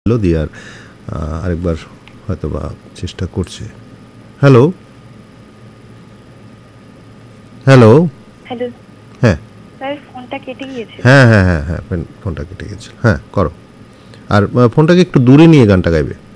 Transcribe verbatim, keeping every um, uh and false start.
Hello দিয়ার আরেকবার হয়তো বা চেষ্টা করছে। হ্যালো হ্যালো হ্যালো হ্যাঁ স্যার, ফোনটা কেটে গিয়েছে। হ্যাঁ হ্যাঁ হ্যাঁ হ্যাঁ ফোনটা কেটে গেছে। হ্যাঁ করো। আর ফোনটাকে একটু দূরে নিয়ে গানটা গাইবে।